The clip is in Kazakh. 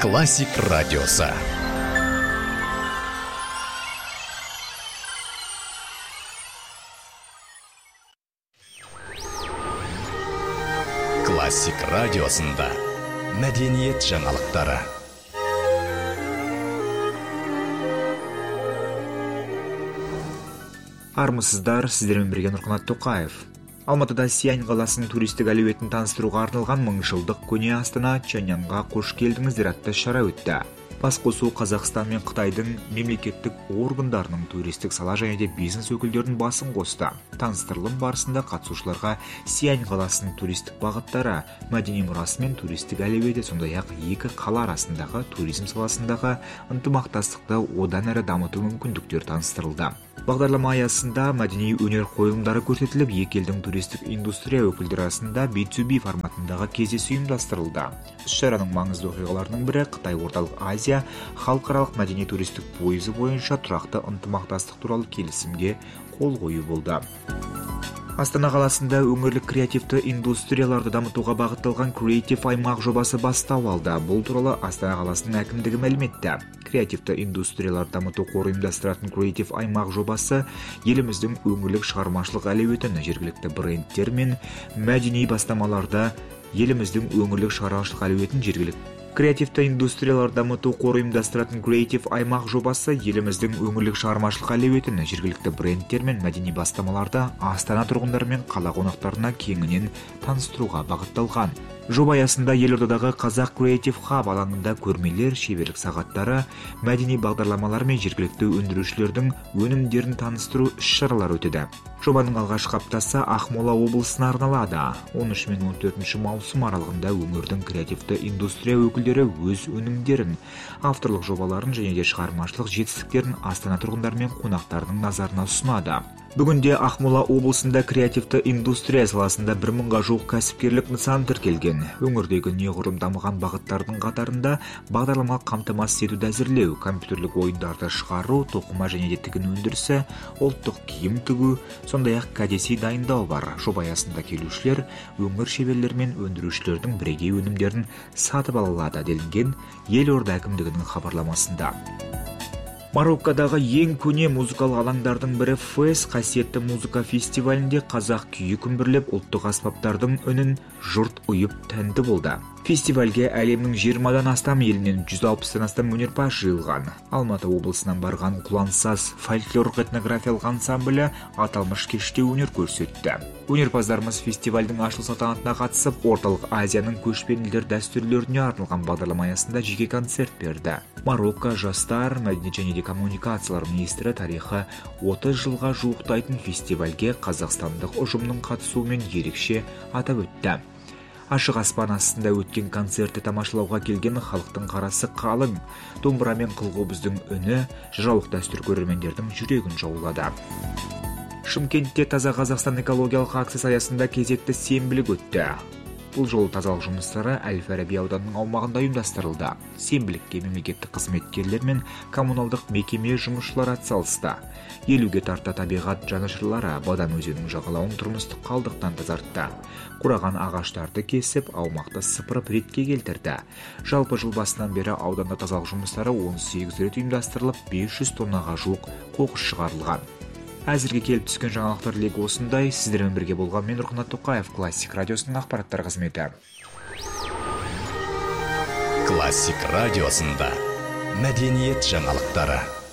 Классик радиосы. Классик радиосында мәдениет жаңалықтары. Армысыздар, сіздермен бірге Нұрқанат Тоқаев. Алматыда Сиань қаласының туристік әлеуетін таныстыруға арналған 1000 жылдық көне астана Чаньянға қош келдіңіздер атты шара өтті. Басқосу Қазақстан мен Қытайдың мемлекеттік органдарының туристік сала және де бизнес өкілдерінің басын қосты. Таныстырылым барысында қатысушыларға Сиань қаласының туристік бағыттары, мәдени мұрасы мен туристік әлеуеті, сондай-ақ екі қала арасындағы туризм саласындағы ынтымақтастықты одан әрі дамыту мүмкіндіктері таныстырылды. Бағдарлама аясында мәдени өнер қойылымдары көрсетіліп, екі елдің туристік индустрия өкілдері арасында B2B форматындағы кездесу ұйымдастырылды. Іс-шараның маңызды оқиғаларының бірі Қытай Орталық Азия халықаралық мәдени туристік пойызы бойынша тұрақты ынтымақтастық туралы келісімге қол қою болды. Астана қаласында өңірлік креативті индустрияларды дамытуға бағытталған креатив аймақ жобасы бастау алды. Бұл туралы Астана қаласының әкімдігі мәлім етті. Креативті индустрияларды дамыту қоры ұйымдастыратын креатив аймақ жобасы еліміздің өңірлік шығармашылық әлеуетін, жергілікті брендтер мен мәдени бастамаларда еліміздің өңірлік шығармашылық әлеуетін жергілікті Креативті индустрияларды дамыту қоры ұйымдастыратын креатив аймақ жобасы еліміздің өңірлік шығармашылық әлеуетін, жергілікті брендтер мен мәдени бастамаларды Астана тұрғындары мен қала қонақтарына кеңінен таныстыруға бағытталған. Жоба аясында елордадағы Қазақ Креатив Хаб алаңында көрмелер, шеберлік сағаттары, мәдени бағдарламалар мен жергілікті өндірушілердің өнімдерін таныстыру іс-шаралар өтеді. Жобаның алғашқы аптасы Ақмола облысына арналады. 13 мен 14 маусым аралығында өңірдің креативті индустрия өкілдері өз өнімдерін, авторлық жобаларын және де шығармашылық жетістіктерін Астана тұрғындары мен қонақтарының назарына ұсынады. Бүгінде Ақмола облысында креативті индустрия саласында 1000-ға жуық кәсіпкерлік нысан тіркелген. Өңірдегі неғұрлым дамыған бағыттардың қатарында бағдарламалық қамтамасыз етуді әзірлеу, компьютерлік ойындарды шығару, тоқыма және де тігін өндірісі, ұлттық киім тігу, сондай-ақ кәдесый дайындау бар. Жоба аясында келушілер өңір шеберлері мен өндірушілердің бірегей өнімдерін сатып ала алады делінген елорда әкімдігінің хабарламасында. Мароккодағы ең көне музыкалық алаңдардың бірі Фес қасиетті музыка фестивалінде қазақ күйі күмбірлеп, ұлттық аспаптардың үнін жұрт ұйып тәнті болды. Фестивальге әлемнің 20-дан астам елінен 160-тан астам өнерпаз жиылған. Алматы облысынан барған Құлансаз фольклорлық этнографиялық ансамблі аталмыш кеште өнер көрсетті. Өнерпаздарымыз фестивальдің ашылу салтанатына қатысып, Орталық Азияның көшпенділер дәстүрлеріне арналған бағдарлама аясында жеке концерт берді. Марокко жастар, мәдениет және де коммуникациялар министрі тарихы 30 жылға жуықтайтын фестивальге қазақстандық ұжымның қатысуымен ерекше атап өтті. Ашық аспан астында өткен концертті тамашалауға келген халықтың қарасы қалың. Домбыра мен қылқобыздың үні жыраулық дәстүр көрермендердің жүрегін жаулады. Шымкентте Таза Қазақстан экологиялық акциясы аясында кезекті сенбілік өтті. Бұл жолы тазалық жұмыстары Әл-Фараби ауданының аумағында ұйымдастырылды. Сенбілікке мемлекеттік қызметкерлер мен коммуналдық мекеме жұмысшылары атсалысты. 50-ге тарта табиғат жанашырлары Бадан өзенінің жағалауын тұрмыстық қалдықтан тазартты. Қураған ағаштарды кесіп, аумақты сыпырып ретке келтірді. Жалпы жыл басынан бері ауданда тазалық жұмыстары 18 рет ұйымдастырылып, 500 тоннаға жуық қоқыс шығарылған. Әзірге келіп түскен жаңалықтар легі осындай. Сіздермен бірге болған мен Нұрқанат Тоқаев, Классик радиосының ақпараттар қызметі. Классик радиосында мәдениет жаңалықтары.